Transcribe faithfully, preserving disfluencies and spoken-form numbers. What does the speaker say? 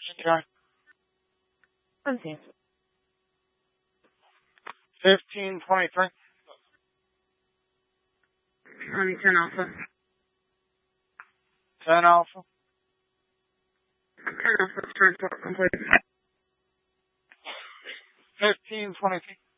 Okay. Let's see. Fifteen twenty-three. Let me turn Alpha. Ten Alpha. Turn Alpha. Transport complete. Fifteen twenty-two.